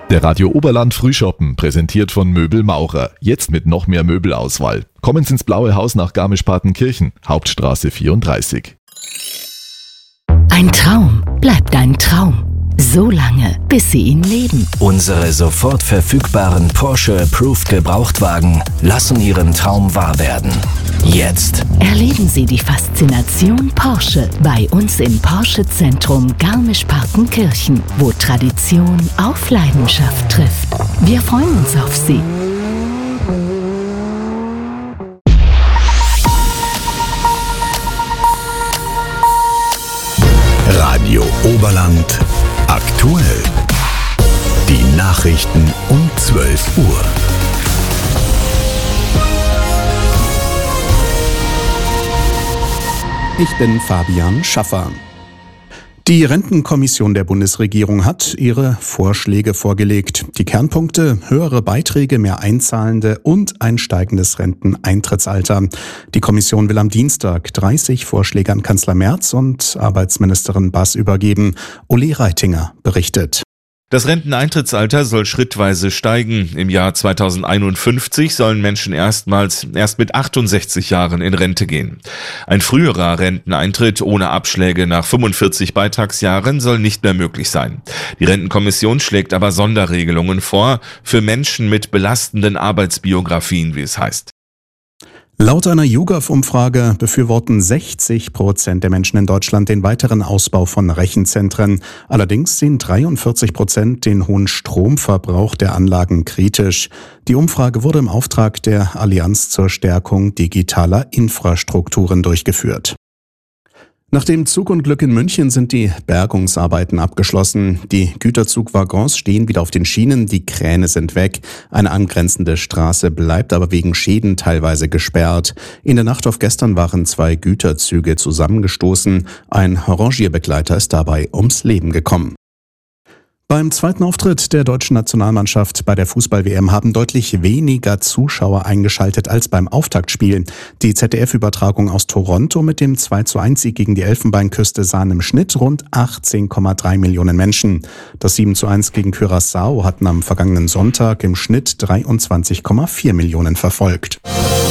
Der Radio Oberland Frühschoppen, präsentiert von Möbel Maurer. Jetzt mit noch mehr Möbelauswahl. Kommen Sie ins Blaue Haus nach Garmisch-Partenkirchen, Hauptstraße 34. Ein Traum bleibt ein Traum. So lange, bis Sie ihn leben. Unsere sofort verfügbaren Porsche Approved Gebrauchtwagen lassen Ihren Traum wahr werden. Jetzt Erleben Sie die Faszination Porsche bei uns im Porsche-Zentrum Garmisch-Partenkirchen, wo Tradition auf Leidenschaft trifft. Wir freuen uns auf Sie. Radio Oberland aktuell. Die Nachrichten um 12 Uhr. Ich bin Fabian Schaffer. Die Rentenkommission der Bundesregierung hat ihre Vorschläge vorgelegt. Die Kernpunkte: höhere Beiträge, mehr Einzahlende und ein steigendes Renteneintrittsalter. Die Kommission will am Dienstag 30 Vorschläge an Kanzler Merz und Arbeitsministerin Bass übergeben. Uli Reitinger berichtet. Das Renteneintrittsalter soll schrittweise steigen. Im Jahr 2051 sollen Menschen erst mit 68 Jahren in Rente gehen. Ein früherer Renteneintritt ohne Abschläge nach 45 Beitragsjahren soll nicht mehr möglich sein. Die Rentenkommission schlägt aber Sonderregelungen vor für Menschen mit belastenden Arbeitsbiografien, wie es heißt. Laut einer YouGov-Umfrage befürworten 60% der Menschen in Deutschland den weiteren Ausbau von Rechenzentren. Allerdings sehen 43% den hohen Stromverbrauch der Anlagen kritisch. Die Umfrage wurde im Auftrag der Allianz zur Stärkung digitaler Infrastrukturen durchgeführt. Nach dem Zugunglück in München sind die Bergungsarbeiten abgeschlossen. Die Güterzugwaggons stehen wieder auf den Schienen, die Kräne sind weg. Eine angrenzende Straße bleibt aber wegen Schäden teilweise gesperrt. In der Nacht auf gestern waren 2 Güterzüge zusammengestoßen. Ein Rangierbegleiter ist dabei ums Leben gekommen. Beim zweiten Auftritt der deutschen Nationalmannschaft bei der Fußball-WM haben deutlich weniger Zuschauer eingeschaltet als beim Auftaktspiel. Die ZDF-Übertragung aus Toronto mit dem 2:1-Sieg gegen die Elfenbeinküste sahen im Schnitt rund 18,3 Millionen Menschen. Das 7:1 gegen Curaçao hatten am vergangenen Sonntag im Schnitt 23,4 Millionen verfolgt.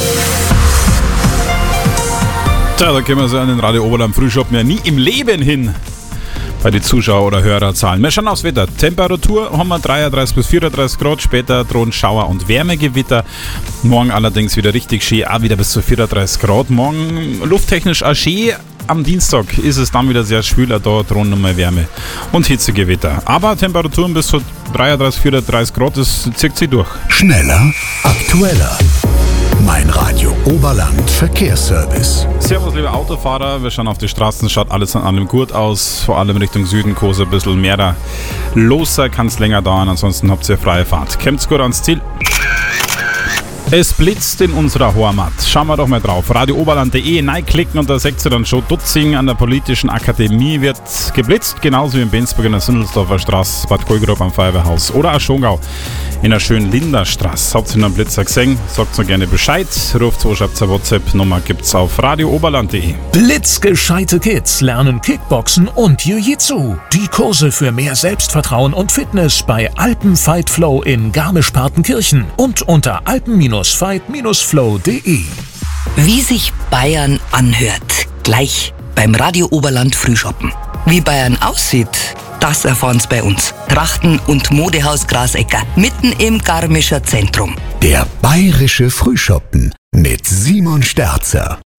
Tja, da können wir so an den Radio Oberland Frühschoppen ja nie im Leben hin bei den Zuschauer- oder Hörerzahlen. Wir schauen aufs Wetter. Temperatur haben wir 33 bis 34 Grad, später drohen Schauer- und Wärmegewitter. Morgen allerdings wieder richtig schön, auch wieder bis zu 34 Grad. Morgen lufttechnisch auch schön. Am Dienstag ist es dann wieder sehr schwül, da drohen nochmal Wärme und Hitzegewitter. Aber Temperaturen bis zu 33, 34 Grad, das zieht sich durch. Schneller, aktueller. Mein Radio Oberland Verkehrsservice. Servus, liebe Autofahrer. Wir schauen auf die Straßen, schaut alles an allem gut aus. Vor allem Richtung Süden, Kose ein bisschen mehr loser, kann es länger dauern. Ansonsten habt ihr freie Fahrt. Kommt's gut ans Ziel. Es blitzt in unserer Heimat. Schauen wir doch mal drauf. radiooberland.de, reinklicken und da seht ihr dann schon Dutzing. An der Politischen Akademie wird geblitzt, genauso wie in Bensburg in der Sindelsdorfer Straße, Bad Kohlgrub am Feuerwehrhaus oder auch Schongau in der schönen Linderstraße. Habt ihr noch einen Blitzer gesehen? Sagt mir gerne Bescheid. Ruft so, schreibt eine WhatsApp-Nummer, gibt's auf radiooberland.de. Blitzgescheite Kids lernen Kickboxen und Jiu-Jitsu. Die Kurse für mehr Selbstvertrauen und Fitness bei Alpenfight Flow in Garmisch-Partenkirchen und unter alpen-fight-flow.de. Wie sich Bayern anhört, gleich beim Radio Oberland Frühschoppen. Wie Bayern aussieht, das erfahren's bei uns. Trachten- und Modehaus Grasecker, mitten im Garmischer Zentrum. Der bayerische Frühschoppen mit Simon Sterzer.